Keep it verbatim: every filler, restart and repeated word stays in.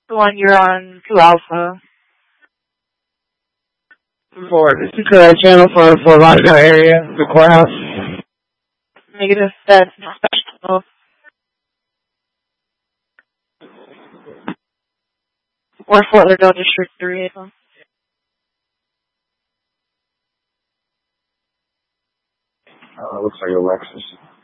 The one you're on two Alpha. For this is the channel for for Rockdale area, the courthouse. Negative, that's special. Or Fort Lauderdale District three. Uh, looks like a Lexus.